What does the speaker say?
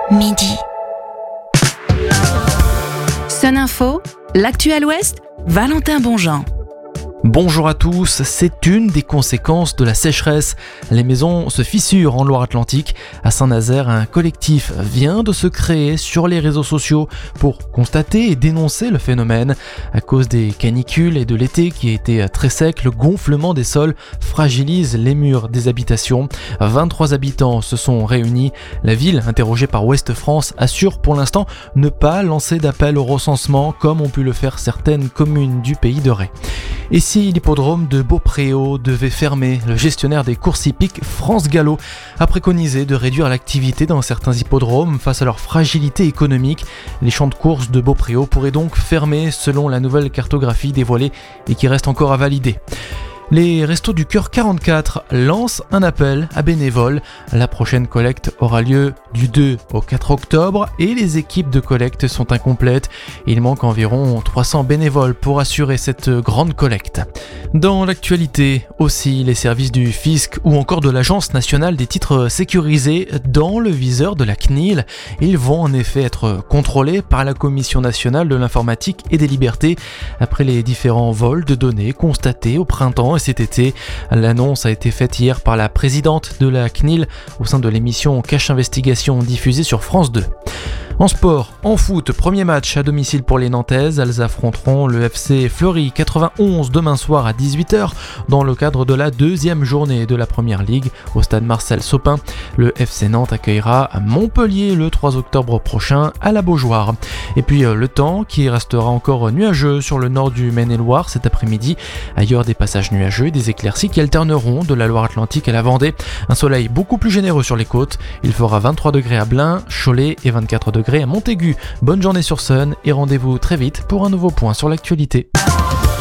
midi. Sun Info, l'actu à l'Ouest, Valentin Bonjean. Bonjour à tous, c'est une des conséquences de la sécheresse. Les maisons se fissurent en Loire-Atlantique. À Saint-Nazaire, un collectif vient de se créer sur les réseaux sociaux pour constater et dénoncer le phénomène. À cause des canicules et de l'été qui a été très sec, le gonflement des sols fragilise les murs des habitations. 23 habitants se sont réunis. La ville, interrogée par Ouest France, assure pour l'instant ne pas lancer d'appel au recensement comme ont pu le faire certaines communes du pays de Ré. Et si l'hippodrome de Beaupréau devait fermer, le gestionnaire des courses hippiques, France Gallo, a préconisé de réduire l'activité dans certains hippodromes face à leur fragilité économique. Les champs de courses de Beaupréau pourraient donc fermer selon la nouvelle cartographie dévoilée et qui reste encore à valider. Les Restos du Cœur 44 lancent un appel à bénévoles. La prochaine collecte aura lieu du 2 au 4 octobre et les équipes de collecte sont incomplètes. Il manque environ 300 bénévoles pour assurer cette grande collecte. Dans l'actualité aussi, les services du fisc ou encore de l'Agence nationale des titres sécurisés dans le viseur de la CNIL. Ils vont en effet être contrôlés par la Commission nationale de l'informatique et des libertés après les différents vols de données constatés au printemps et cet été. L'annonce a été faite hier par la présidente de la CNIL au sein de l'émission Cache Investigation diffusée sur France 2. En sport, en foot, premier match à domicile pour les Nantaises. Elles affronteront le FC Fleury 91 demain soir à 18h dans le cadre de la deuxième journée de la Première Ligue au stade Marcel Sopin. Le FC Nantes accueillera Montpellier le 3 octobre prochain à la Beaujoire. Et puis le temps qui restera encore nuageux sur le nord du Maine-et-Loire cet après-midi. Ailleurs des passages nuageux et des éclaircies qui alterneront de la Loire-Atlantique à la Vendée. Un soleil beaucoup plus généreux sur les côtes. Il fera 23 degrés à Blain, Cholet et 24 degrés à Montaigu. Bonne journée sur Sun et rendez-vous très vite pour un nouveau point sur l'actualité.